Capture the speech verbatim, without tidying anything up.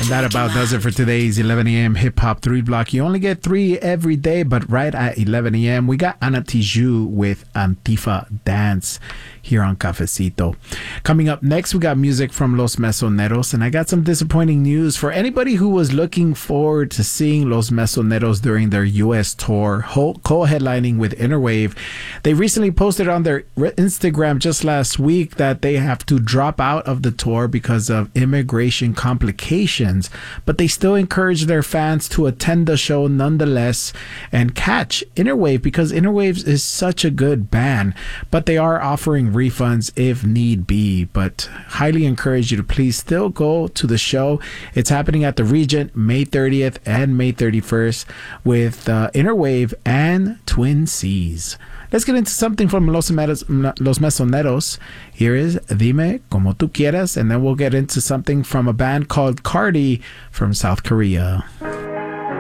And that about does it for today's eleven a.m. Hip Hop three block. You only get three every day, but right at eleven a.m. we got Ana Tijoux with Antifa Dance here on Cafecito. Coming up next, we got music from Los Mesoneros, and I got some disappointing news for anybody who was looking forward to seeing Los Mesoneros during their U S tour, co-headlining with Innerwave. They recently posted on their Instagram just last week that they have to drop out of the tour because of immigration complications, but they still encourage their fans to attend the show nonetheless and catch Innerwave because Innerwave is such a good band, but they are offering refunds if need be. But highly encourage you to please still go to the show. It's happening at the Regent May thirtieth and May thirty-first with uh, Innerwave and Twin Seas. Let's get into something from Los, Meros, Los Mesoneros. Here is Dime Como Tu Quieras, and then we'll get into something from a band called Cardi from South Korea.